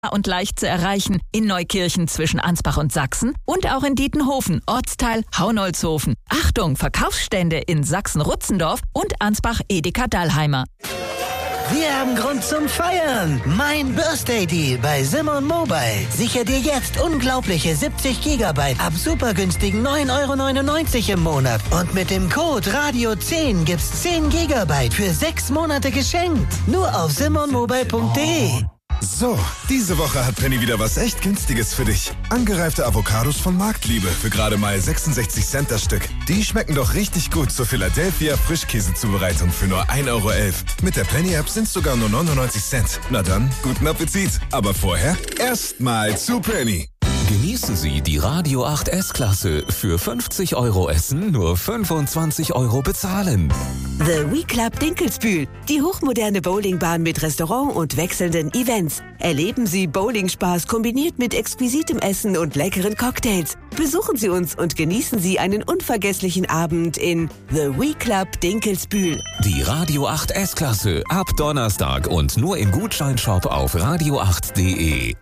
und leicht zu erreichen in Neukirchen zwischen Ansbach und Sachsen und auch in Dietenhofen, Ortsteil Haunolzhofen. Achtung, Verkaufsstände in Sachsen-Rutzendorf und Ansbach-Edeka-Dallheimer. Wir haben Grund zum Feiern. Mein Birthday Deal bei Simon Mobile. Sichere dir jetzt unglaubliche 70 GB ab super günstigen 9,99 € im Monat. Und mit dem Code Radio10 gibt's 10 GB für 6 Monate geschenkt. Nur auf simonmobile.de. So, diese Woche hat Penny wieder was echt Günstiges für dich. Angereifte Avocados von Marktliebe für gerade mal 66 Cent das Stück. Die schmecken doch richtig gut zur Philadelphia Frischkäsezubereitung für nur 1,11 €. Mit der Penny-App sind's sogar nur 99 Cent. Na dann, guten Appetit. Aber vorher erstmal zu Penny. Genießen Sie die Radio 8 S-Klasse. Für 50 € essen, nur 25 € bezahlen. The We Club Dinkelsbühl. Die hochmoderne Bowlingbahn mit Restaurant und wechselnden Events. Erleben Sie Bowlingspaß kombiniert mit exquisitem Essen und leckeren Cocktails. Besuchen Sie uns und genießen Sie einen unvergesslichen Abend in The We Club Dinkelsbühl. Die Radio 8 S-Klasse ab Donnerstag und nur im Gutscheinshop auf radio8.de.